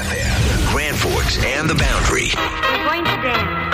FM, Grand Forks, and the Boundary. We're going to dance.